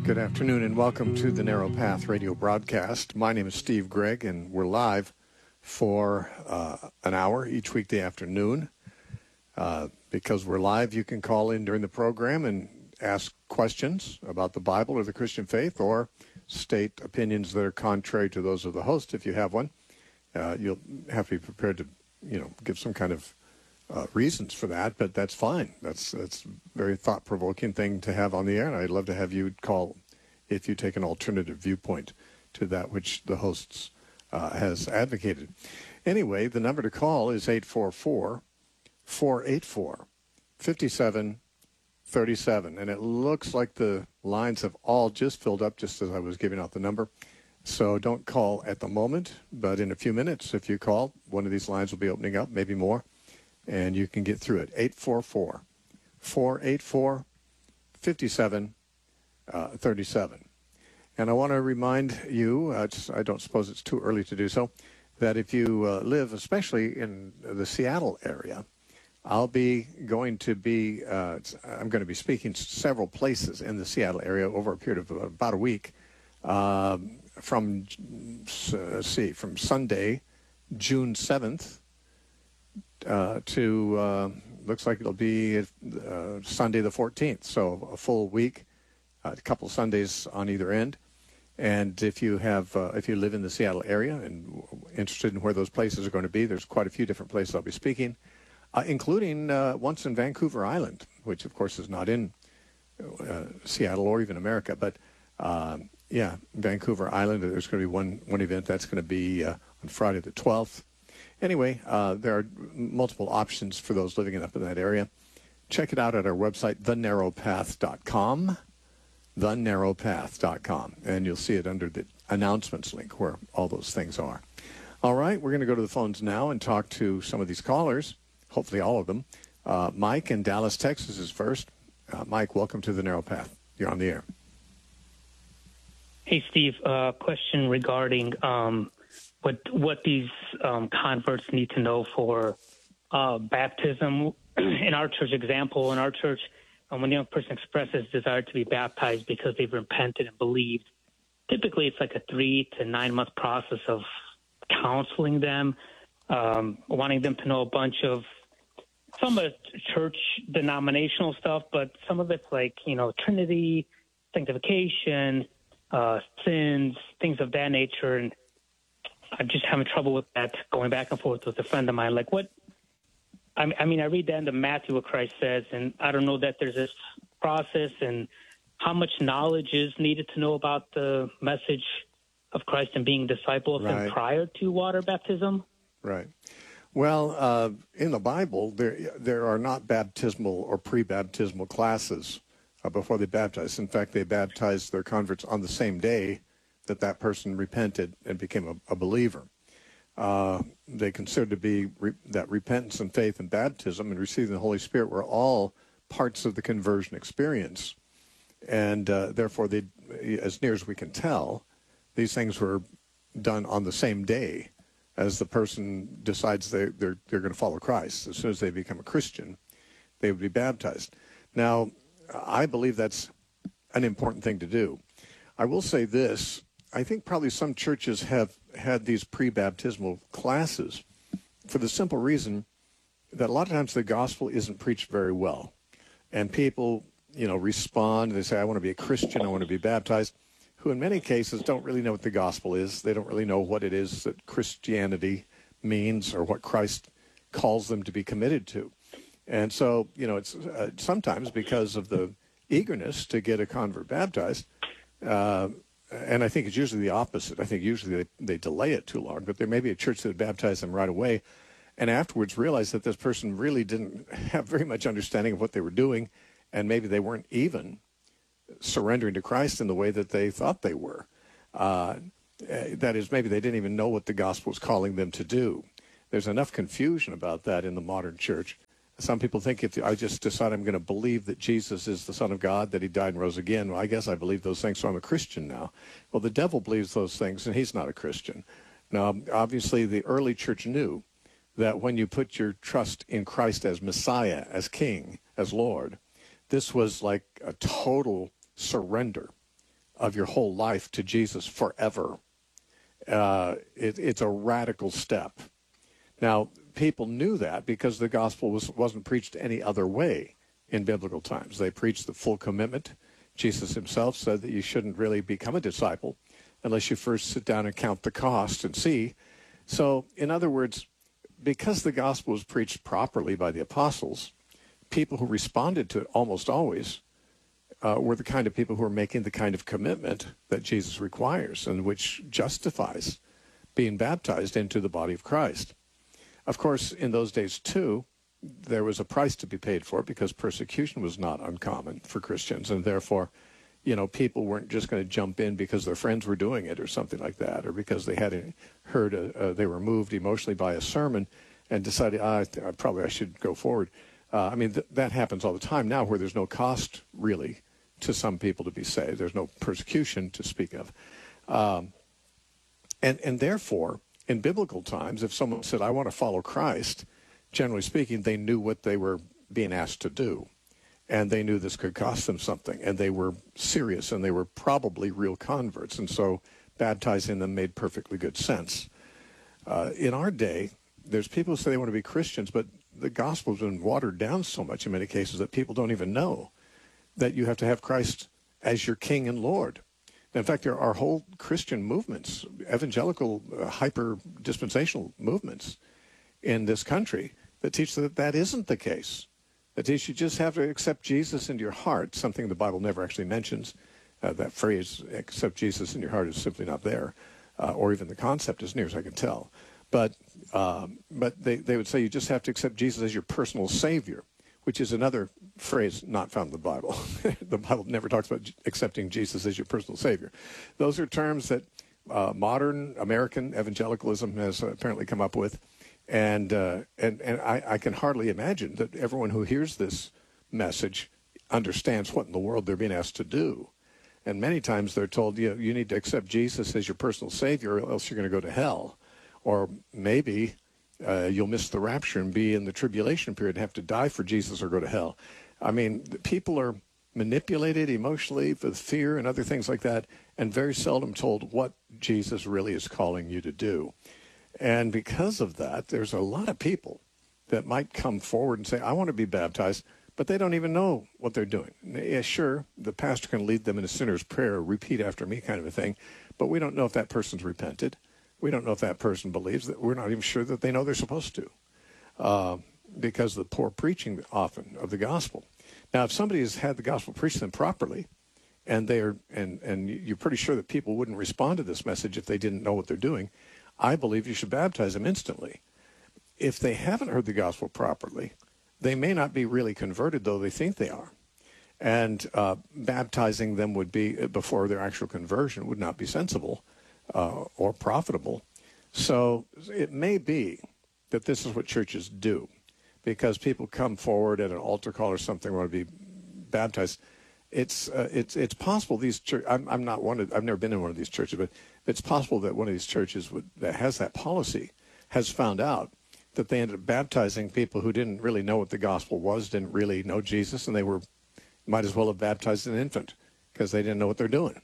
Good afternoon and welcome to the Narrow Path radio broadcast. My name is Steve Gregg and we're live for an hour each weekday afternoon. Because we're live, you can call in during the program and ask questions about the Bible or the Christian faith, or state opinions that are contrary to those of the host if you have one. You'll have to be prepared to, give some kind of reasons for that, but that's fine. That's a very thought-provoking thing to have on the air, and I'd love to have you call if you take an alternative viewpoint to that which the hosts has advocated. Anyway, the number to call is 844-484-5737, and it looks like the lines have all just filled up just as I was giving out the number. So don't call at the moment, but in a few minutes, if you call, one of these lines will be opening up, maybe more, and you can get through it. 844-484-5737. And I want to remind you, I don't suppose it's too early to do so, that if you live, especially in the Seattle area, I'm going to be speaking several places in the Seattle area over a period of about a week, from Sunday, June 7th, to looks like it'll be Sunday the 14th, so a full week, a couple Sundays on either end. And if you live in the Seattle area and interested in where those places are going to be, there's quite a few different places I'll be speaking, including once in Vancouver Island, which of course is not in Seattle or even America, but Vancouver Island. There's going to be one event that's going to be on Friday the 12th. Anyway, there are multiple options for those living up in that area. Check it out at our website, thenarrowpath.com, thenarrowpath.com, and you'll see it under the announcements link where all those things are. All right, we're going to go to the phones now and talk to some of these callers, hopefully all of them. Mike in Dallas, Texas is first. Mike, welcome to the Narrow Path. You're on the air. Hey, Steve, question regarding what these converts need to know for baptism. In our church example, when a young person expresses desire to be baptized because they've repented and believed, typically it's like a 3 to 9 month process of counseling them, wanting them to know a bunch of some of church denominational stuff, but some of it's like, Trinity, sanctification, sins, things of that nature. And I'm just having trouble with that, going back and forth with a friend of mine. Like what? I read the end of Matthew, what Christ says, and I don't know that there's this process and how much knowledge is needed to know about the message of Christ and being a disciple of him prior to water baptism. Right. Well, in the Bible, there are not baptismal or pre-baptismal classes before they baptize. In fact, they baptized their converts on the same day that person repented and became a believer. They considered to be that repentance and faith and baptism and receiving the Holy Spirit were all parts of the conversion experience. And therefore, as near as we can tell, these things were done on the same day as the person decides they're going to follow Christ. As soon as they become a Christian, they would be baptized. Now, I believe that's an important thing to do. I will say this. I think probably some churches have had these pre-baptismal classes for the simple reason that a lot of times the gospel isn't preached very well. And people, respond. They say, I want to be a Christian. I want to be baptized, who in many cases don't really know what the gospel is. They don't really know what it is that Christianity means or what Christ calls them to be committed to. And so, it's sometimes because of the eagerness to get a convert baptized, and I think it's usually the opposite. I think usually they delay it too long, but there may be a church that would baptize them right away and afterwards realize that this person really didn't have very much understanding of what they were doing, and maybe they weren't even surrendering to Christ in the way that they thought they were. That is, maybe they didn't even know what the gospel was calling them to do. There's enough confusion about that in the modern church. Some people think if I just decide I'm going to believe that Jesus is the Son of God, that he died and rose again, well, I guess I believe those things, so I'm a Christian now. Well, the devil believes those things, and he's not a Christian. Now, obviously, the early church knew that when you put your trust in Christ as Messiah, as King, as Lord, this was like a total surrender of your whole life to Jesus forever. It's a radical step. Now, people knew that because the gospel wasn't preached any other way in biblical times. They preached the full commitment. Jesus himself said that you shouldn't really become a disciple unless you first sit down and count the cost and see. So, in other words, because the gospel was preached properly by the apostles, people who responded to it almost always were the kind of people who were making the kind of commitment that Jesus requires and which justifies being baptized into the body of Christ. Of course, in those days, too, there was a price to be paid for it because persecution was not uncommon for Christians, and therefore, people weren't just going to jump in because their friends were doing it or something like that, or because they had heard, they were moved emotionally by a sermon and decided, I should go forward. That happens all the time now where there's no cost, really, to some people to be saved. There's no persecution to speak of. And therefore, in biblical times, if someone said, I want to follow Christ, generally speaking, they knew what they were being asked to do. And they knew this could cost them something. And they were serious, and they were probably real converts. And so baptizing them made perfectly good sense. In our day, there's people who say they want to be Christians, but the gospel's been watered down so much in many cases that people don't even know that you have to have Christ as your King and Lord. In fact, there are whole Christian movements, evangelical, hyper-dispensational movements in this country that teach that that isn't the case. That teach you just have to accept Jesus into your heart, something the Bible never actually mentions. That phrase, accept Jesus in your heart, is simply not there, or even the concept as near as I can tell. But they would say you just have to accept Jesus as your personal Savior, which is another phrase not found in the Bible. The Bible never talks about accepting Jesus as your personal Savior. Those are terms that modern American evangelicalism has apparently come up with. And I can hardly imagine that everyone who hears this message understands what in the world they're being asked to do. And many times they're told, you need to accept Jesus as your personal Savior or else you're going to go to hell. Or maybe you'll miss the rapture and be in the tribulation period and have to die for Jesus or go to hell. People are manipulated emotionally with fear and other things like that, and very seldom told what Jesus really is calling you to do. And because of that, there's a lot of people that might come forward and say, I want to be baptized, but they don't even know what they're doing. Yeah, sure, the pastor can lead them in a sinner's prayer, repeat after me kind of a thing, but we don't know if that person's repented. We don't know if that person believes that. We're not even sure that they know they're supposed to, because of the poor preaching often of the gospel. Now, if somebody has had the gospel preached to them properly, and you're pretty sure that people wouldn't respond to this message if they didn't know what they're doing, I believe you should baptize them instantly. If they haven't heard the gospel properly, they may not be really converted, though they think they are. And baptizing them would be, before their actual conversion, would not be sensible or profitable. So it may be that this is what churches do, because people come forward at an altar call or something want to be baptized. It's possible these churches, I'm not one of, I've never been in one of these churches, but it's possible that one of these churches that has that policy has found out that they ended up baptizing people who didn't really know what the gospel was, didn't really know Jesus, and they might as well have baptized an infant because they didn't know what they're doing.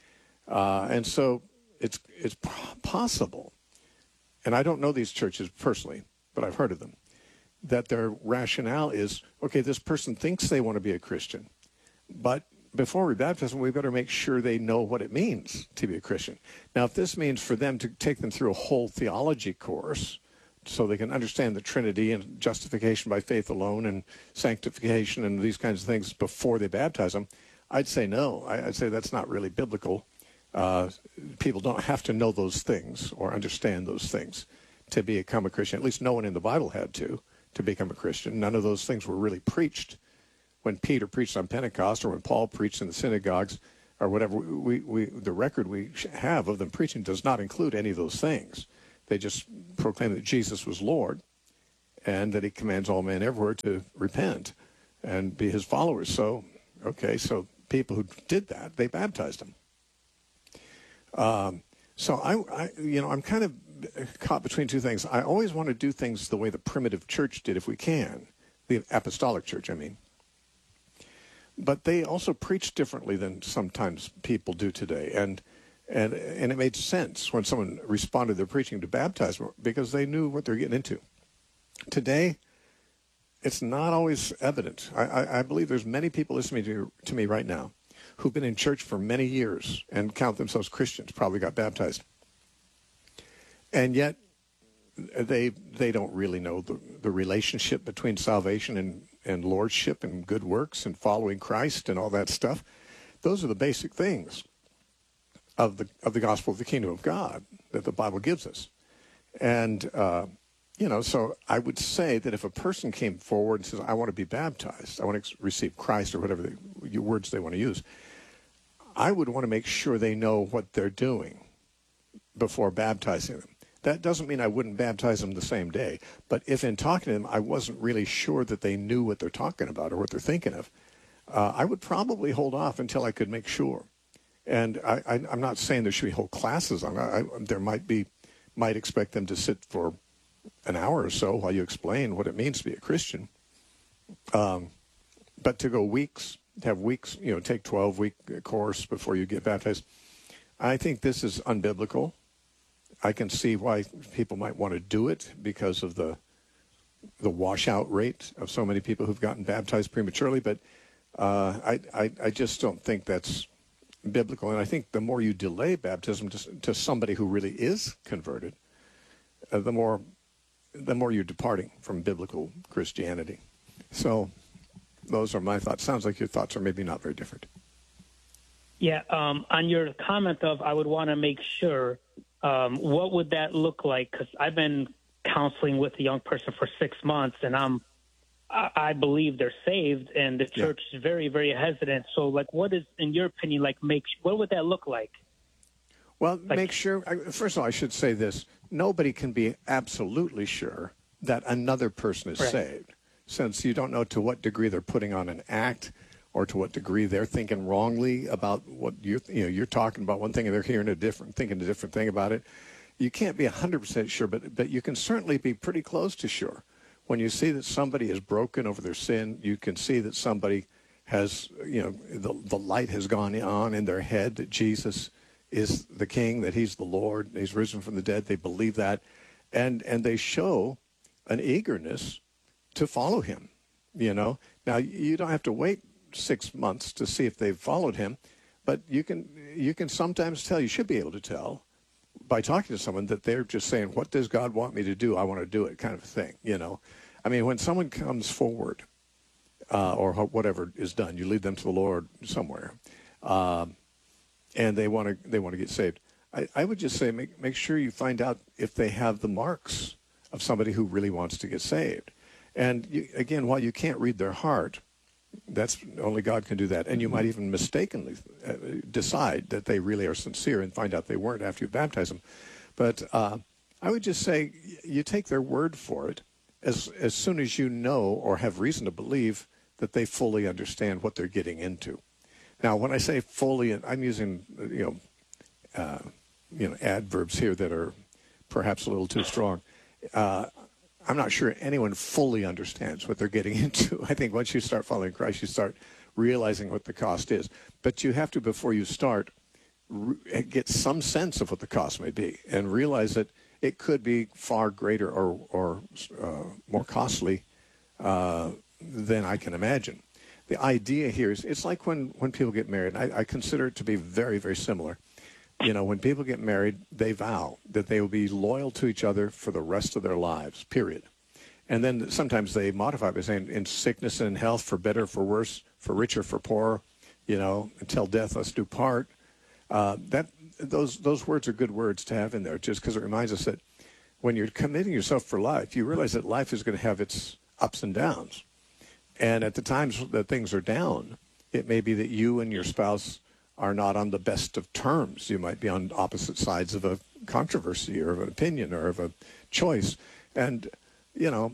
And so it's possible, and I don't know these churches personally, but I've heard of them, that their rationale is, okay, this person thinks they want to be a Christian, but before we baptize them, we better make sure they know what it means to be a Christian. Now, if this means for them to take them through a whole theology course so they can understand the Trinity and justification by faith alone and sanctification and these kinds of things before they baptize them, I'd say no. I'd say that's not really biblical. People don't have to know those things or understand those things to become a Christian. At least no one in the Bible had to become a Christian. None of those things were really preached when Peter preached on Pentecost or when Paul preached in the synagogues or whatever. The record we have of them preaching does not include any of those things. They just proclaim that Jesus was Lord and that he commands all men everywhere to repent and be his followers. So people who did that, they baptized them. So I'm kind of caught between two things. I always want to do things the way the primitive church did if we can, the apostolic church, I mean. but they also preach differently than sometimes people do today. And it made sense when someone responded to their preaching to baptize because they knew what they're getting into. Today, it's not always evident. I believe there's many people listening to me right now who've been in church for many years and count themselves Christians, probably got baptized. And yet they don't really know the relationship between salvation and lordship and good works and following Christ and all that stuff. Those are the basic things of the gospel of the kingdom of God that the Bible gives us. And so I would say that if a person came forward and says, I want to be baptized, I want to receive Christ, or whatever the words they want to use, I would want to make sure they know what they're doing before baptizing them. That doesn't mean I wouldn't baptize them the same day, but if in talking to them I wasn't really sure that they knew what they're talking about or what they're thinking of, I would probably hold off until I could make sure. And I'm not saying there should be whole classes on it. There might expect them to sit for an hour or so while you explain what it means to be a Christian. But to go weeks, have weeks, take 12-week course before you get baptized, I think this is unbiblical. I can see why people might want to do it because of the washout rate of so many people who've gotten baptized prematurely. But I just don't think that's biblical. And I think the more you delay baptism to somebody who really is converted, the more you're departing from biblical Christianity. So those are my thoughts. Sounds like your thoughts are maybe not very different. Yeah, on your comment of I would want to make sure, what would that look like? Because I've been counseling with a young person for 6 months, and I believe they're saved, and the church is very, very hesitant. So, what is, in your opinion, what would that look like? Well, make sure, first of all, I should say this. Nobody can be absolutely sure that another person is saved, since you don't know to what degree they're putting on an act or to what degree they're thinking wrongly about what you're talking about one thing and they're thinking a different thing about it. You can't be 100% sure, but you can certainly be pretty close to sure. When you see that somebody is broken over their sin, you can see that somebody has, the light has gone on in their head that Jesus is the King, that he's the Lord, he's risen from the dead. They believe that, and they show an eagerness to follow him. Now you don't have to wait 6 months to see if they've followed him, but you can sometimes tell. You should be able to tell by talking to someone that they're just saying, what does God want me to do? I want to do it, kind of thing. I mean, when someone comes forward or whatever is done, you lead them to the Lord somewhere, and they want to get saved. I would just say make sure you find out if they have the marks of somebody who really wants to get saved. And again, while you can't read their heart, that's only God can do that. And you might even mistakenly decide that they really are sincere and find out they weren't after you baptize them. But I would just say you take their word for it as soon as you know or have reason to believe that they fully understand what they're getting into. Now, when I say fully, I'm using adverbs here that are perhaps a little too strong. I'm not sure anyone fully understands what they're getting into. I think once you start following Christ, you start realizing what the cost is. But you have to, before you start, get some sense of what the cost may be and realize that it could be far greater or more costly than I can imagine. The idea here is it's like when people get married. I consider it to be very, very similar. When people get married, they vow that they will be loyal to each other for the rest of their lives, period. And then sometimes they modify by saying in sickness and in health, for better, for worse, for richer, for poorer, until death us do part. Those words are good words to have in there just because it reminds us that when you're committing yourself for life, you realize that life is going to have its ups and downs. And at the times that things are down, it may be that you and your spouse are not on the best of terms. You might be on opposite sides of a controversy or of an opinion or of a choice. And, you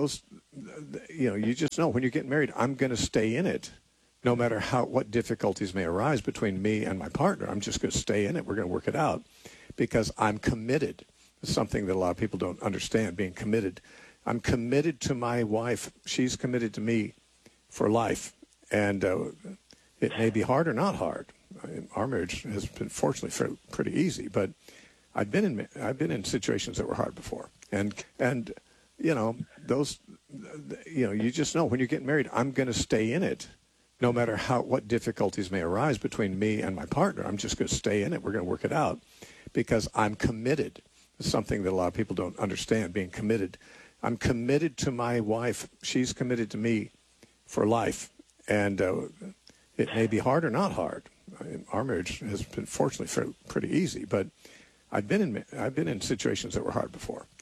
just know when you're getting married, I'm going to stay in it no matter what difficulties may arise between me and my partner. I'm just going to stay in it. We're going to work it out because I'm committed. It's something that a lot of people don't understand, being committed. I'm committed to my wife. She's committed to me for life. And it may be hard or not hard. Our marriage has been fortunately pretty easy, but I've been in situations that were hard before, and you know those, you know, you just know when you're getting married, I'm going to stay in it, no matter what difficulties may arise between me and my partner. I'm just going to stay in it. We're going to work it out because I'm committed. It's something that a lot of people don't understand. Being committed, I'm committed to my wife. She's committed to me for life, and it may be hard or not hard. Our marriage has been fortunately pretty easy, but I've been in situations that were hard before.